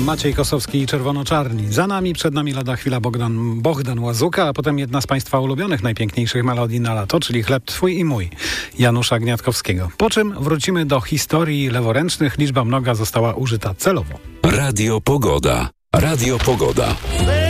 Maciej Kosowski i Czerwono-Czarni. Za nami, przed nami lada chwila Bohdan Łazuka, a potem jedna z Państwa ulubionych, najpiękniejszych melodii na lato, czyli Chleb Twój i mój, Janusza Gniatkowskiego. Po czym wrócimy do historii leworęcznych. Liczba mnoga została użyta celowo. Radio Pogoda. Radio Pogoda.